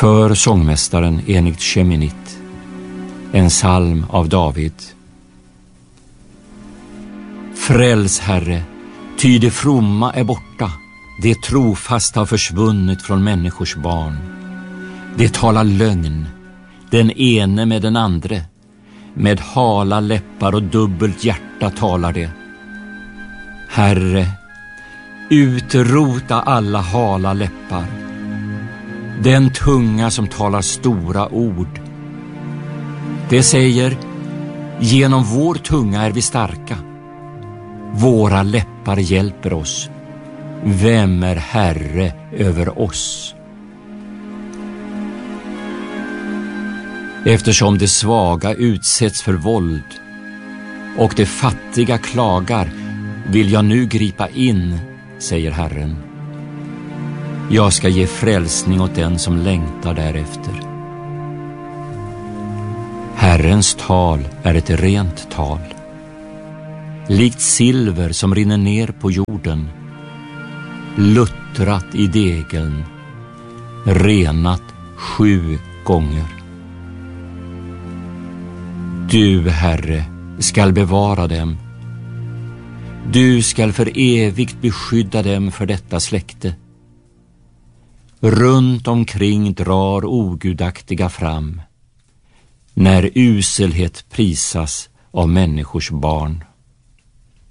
För sångmästaren enligt Sheminit, en psalm av David. Fräls, Herre, ty det fromma är borta, det trofasta har försvunnit från människors barn. Det talar lögn, den ene med den andre, med hala läppar och dubbelt hjärta talar det. Herre, utrota alla hala läppar, den tunga som talar stora ord. Det säger, genom vår tunga är vi starka. Våra läppar hjälper oss. Vem är Herre över oss? Eftersom de svaga utsätts för våld och de fattiga klagar, vill jag nu gripa in, säger Herren. Jag ska ge frälsning åt den som längtar därefter. Herrens tal är ett rent tal, likt silver som rinner ner på jorden, luttrat i degeln, renat 7 gånger. Du, Herre, skall bevara dem. Du skall för evigt beskydda dem för detta släkte. Runt omkring drar ogudaktiga fram, när uselhet prisas av människors barn.